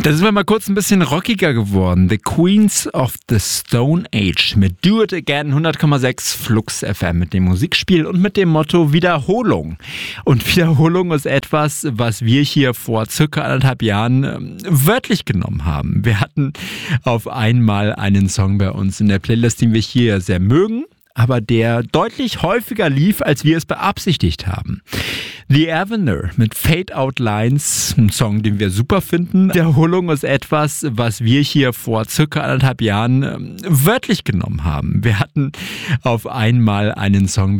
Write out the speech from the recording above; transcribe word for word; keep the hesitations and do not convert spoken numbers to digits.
Da sind wir mal kurz ein bisschen rockiger geworden. The Queens of the Stone Age mit Do It Again, hundert Komma sechs Flux F M mit dem Musikspiel und mit dem Motto Wiederholung. Und Wiederholung ist etwas, was wir hier vor circa anderthalb Jahren ähm, wörtlich genommen haben. Wir hatten auf einmal einen Song bei uns in der Playlist, den wir hier sehr mögen, aber der deutlich häufiger lief, als wir es beabsichtigt haben. The Avener mit Fade Out Lines, ein Song, den wir super finden. Wiederholung ist etwas, was wir hier vor circa anderthalb Jahren ähm, wörtlich genommen haben. Wir hatten auf einmal einen Song